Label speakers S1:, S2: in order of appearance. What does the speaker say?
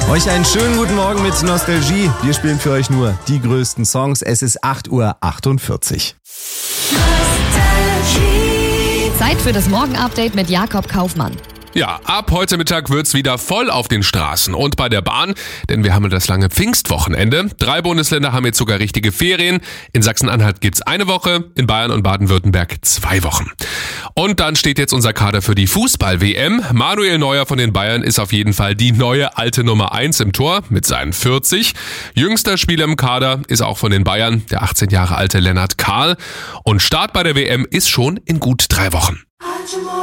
S1: Euch einen schönen guten Morgen mit Nostalgie. Wir spielen für euch nur die größten Songs. Es ist 8:48 Uhr.
S2: Zeit für das Morgen-Update mit Jakob Kaufmann.
S3: Ja, ab heute Mittag wird's wieder voll auf den Straßen und bei der Bahn, denn wir haben das lange Pfingstwochenende. 3 Bundesländer haben jetzt sogar richtige Ferien. In Sachsen-Anhalt gibt's eine Woche, in Bayern und Baden-Württemberg 2 Wochen. Und dann steht jetzt unser Kader für die Fußball-WM. Manuel Neuer von den Bayern ist auf jeden Fall die neue alte Nummer 1 im Tor mit seinen 40. Jüngster Spieler im Kader ist auch von den Bayern der 18 Jahre alte Lennart Kahl. Und Start bei der WM ist schon in gut 3 Wochen.